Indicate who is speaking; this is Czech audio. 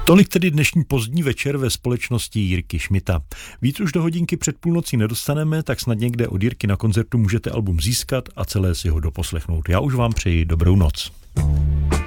Speaker 1: Tolik tedy dnešní pozdní večer ve společnosti Jirky Šmita. Víc už do hodinky před půlnocí nedostaneme, tak snad někde od Jirky na koncertu můžete album získat a celé si ho doposlechnout. Já už vám přeji dobrou noc.